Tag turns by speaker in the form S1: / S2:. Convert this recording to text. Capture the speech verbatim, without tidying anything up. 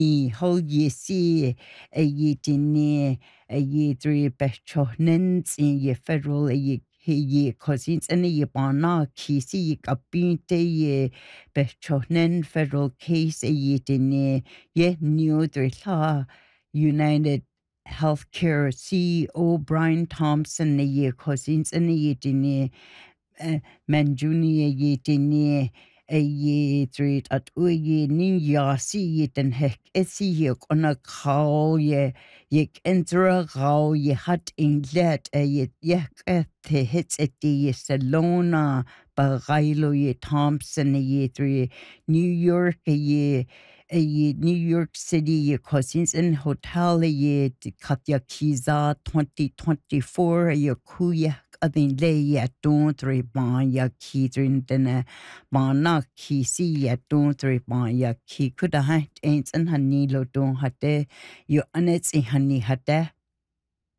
S1: I hol ye see a ye dine a ye three bechohnens in ye federal a ye he ye cousins and ye bana kisi ye kapinte ye bechohnen federal case a ye dine ye new three la United Healthcare C E O Brian Thompson a ye cousins and ye dine uh, Manjuni ye dine a ye three at uye nin ya si ye den hek esi ye kona kau ye ye entra kau ye hat in let a ye ye te hits at ye Salona Bagailo ye Thompson a ye three New York a ye a ye New York City ye cousins in hotel a ye Katya Kiza twenty twenty-four a ye kuya adin le ye don't three ban ya kidrin dene Mana ki si ya don three ban ya ki could a hat ain't and honey lo don hate you anets in honey hate